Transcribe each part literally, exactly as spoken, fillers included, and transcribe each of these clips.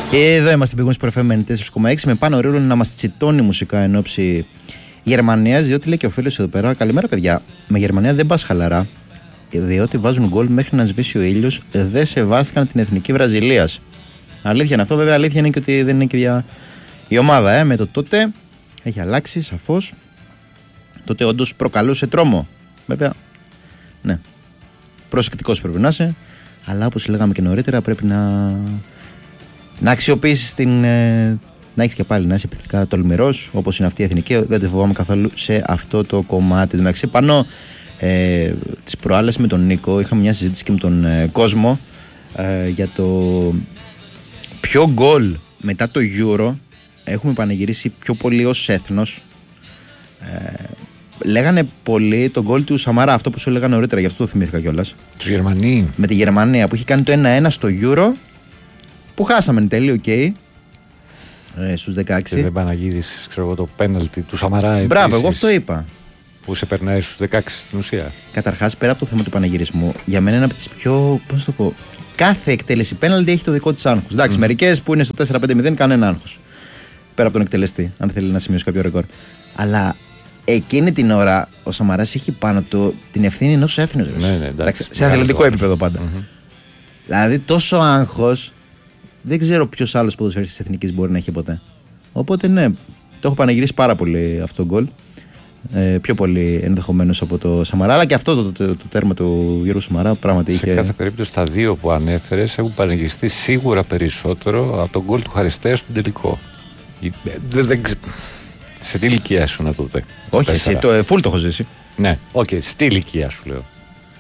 Εδώ είμαστε πηγούν στο εφ εμ ενενήντα τέσσερα κόμμα έξι με πάνω ρίλο να μας τσιτώνει μουσικά εν ώψη Γερμανίας, διότι λέει και ο φίλος εδώ πέρα: καλημέρα, παιδιά. Με Γερμανία δεν πας χαλαρά, διότι βάζουν γκολ μέχρι να σβήσει ο ήλιος. Δεν σεβάστηκαν την εθνική Βραζιλίας. Αλήθεια είναι αυτό, βέβαια. Αλήθεια είναι και ότι δεν είναι και για η ομάδα. Ε, με το τότε έχει αλλάξει σαφώς. Τότε όντως προκαλούσε τρόμο. Βέβαια, ναι. Προσεκτικός πρέπει να είσαι. Αλλά όπως λέγαμε και νωρίτερα, πρέπει να, να αξιοποιήσεις την. Ε, να έχεις και πάλι να είσαι επιθετικά τολμηρός, όπως είναι αυτή η εθνική. Δεν τη φοβάμαι καθόλου σε αυτό το κομμάτι. Εντάξει, πάνω ε, τις προάλλες με τον Νίκο είχαμε μια συζήτηση και με τον ε, κόσμο ε, για το ποιο γκολ μετά το Euro έχουμε πανηγυρίσει πιο πολύ ως έθνος. Ε, λέγανε πολύ τον γκολ του Σαμαρά, αυτό που σου έλεγα νωρίτερα, γι' αυτό το θυμήθηκα κιόλας. Τους Γερμανοί. Με τη Γερμανία που είχε κάνει το ένα ένα στο Euro, που χάσαμε εν τέλει, οκ. Okay. Ε, στους δεκαέξι. Και δεν παναγύρισες, ξέρω εγώ, το πέναλτι του Σαμαρά. Επίσης, μπράβο, εγώ αυτό είπα. Που σε περνάει στους δεκαέξι στην ουσία. Καταρχάς, πέρα από το θέμα του πανηγυρισμού, για μένα είναι από τις πιο. Πώς το πω. Κάθε εκτέλεση πέναλτι έχει το δικό της άγχος. Εντάξει, mm. μερικές που είναι στο τέσσερα πέντε μηδέν κάνουν ένα άγχος. Πέρα από τον εκτελεστή, αν θέλει να σημειώσει κάποιο ρεκόρ. Αλλά εκείνη την ώρα ο Σαμαράς έχει πάνω του την ευθύνη ενός έθνους. Ναι, ναι, εντάξει, σε αθλητικό επίπεδο πάντα. Mm-hmm. Δηλαδή, τόσο άγχος. Δεν ξέρω ποιος άλλος ποδοσφαιριστής της εθνικής μπορεί να έχει ποτέ. Οπότε ναι, το έχω πανηγυρίσει πάρα πολύ αυτό το γκολ. Ε, πιο πολύ ενδεχομένως από το Σαμαρά, αλλά και αυτό το, το, το, το τέρμα του Γιώργου Σαμαρά πράγματι είχε. Σε κάθε περίπτωση, τα δύο που ανέφερες έχουν πανηγυριστεί σίγουρα περισσότερο από τον γκολ του Χαριστέα στον τελικό. Δεν, δεν, σε τι ηλικία σου να το δει? Όχι, εσύ, το ε, φουλ το έχω ζήσει. Ναι, οκ, okay, στη ηλικία σου λέω.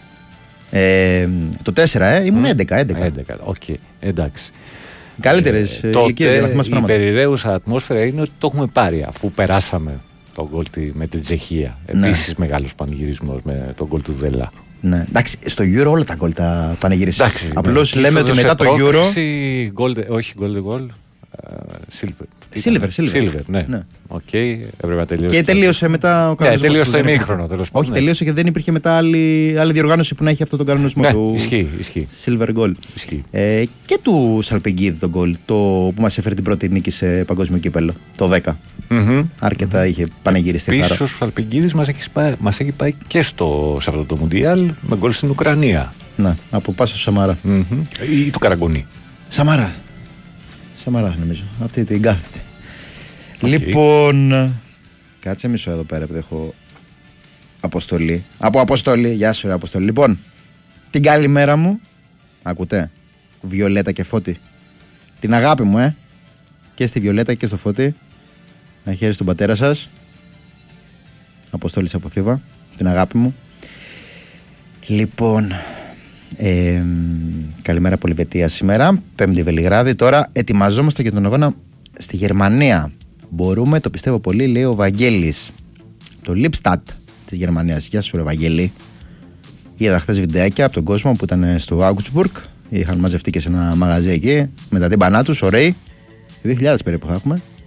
Ε, το τέσσερα, ε, ήμουν έντεκα. έντεκα, οκ, okay, εντάξει. Καλύτερες ε, ηλικίες για να θυμάσαι πράγματα. Η περιραίουσα ατμόσφαιρα είναι ότι το έχουμε πάρει αφού περάσαμε τον γκολ με την Τσεχία. Ναι. Επίσης μεγάλος πανηγυρισμός με τον γκολ του Δελά. Ναι. Εντάξει, στο Euro όλα τα γκολ τα πανηγύρισαν. Απλώς ναι. λέμε ότι μετά το Euro. Gold, όχι Golden Goal. Silver. Silver, Silver. Silver, ναι. ναι. Okay, έπρεπε να τελειώσει. Και τελείωσε μετά ο κανονισμός. Ναι, τελείωσε το ημίχρονο. Όχι, ναι. τελείωσε και δεν υπήρχε μετά άλλη, άλλη διοργάνωση που να έχει αυτό τον κανονισμό ναι, του. Ισχύει, ισχύει. Silver Goal. Ισχύει. Ε, και του Σαλπιγκίδη τον γκολ, το που μας έφερε την πρώτη νίκη σε παγκόσμιο κύπελλο. Το δέκα. Mm-hmm. Αρκετά mm-hmm. είχε πανηγυριστεί. Επίσης ο Σαλπιγκίδης μας έχει, μας έχει πάει και στο, σε αυτό το Μουντιάλ με γκολ στην Ουκρανία. Ναι, από πάσα στο Σαμαρά. Mm-hmm. Ή του Καραγκονή. Σαμαρά. Σαμαρά νομίζω. Αυτή την κάθετη. Okay. Λοιπόν, κάτσε μισό εδώ πέρα που έχω αποστολή. Από αποστολή, γεια σου ρε αποστολή. Λοιπόν, την καλημέρα μου. Ακούτε, Βιολέτα και Φώτη. Την αγάπη μου, ε. Και στη Βιολέτα και στο Φώτη. Να χαίρεσαι τον πατέρα σας. Αποστόλης από Θήβα. Την αγάπη μου. Λοιπόν, ε, καλημέρα από Λιβετία σήμερα. Πέμπτη Βελιγράδη. Τώρα ετοιμαζόμαστε για τον αγώνα στη Γερμανία. Μπορούμε, το πιστεύω πολύ, λέει ο Βαγγέλης. Το Lippstadt της Γερμανίας. Γεια σου ρε Βαγγέλη. Είδα χθες βιντεάκια από τον κόσμο που ήταν στο Augsburg. Είχαν μαζευτεί και σε ένα μαγαζί εκεί με τα τύμπανά τους, ωραίοι. δύο χιλιάδες περίπου θα έχουμε.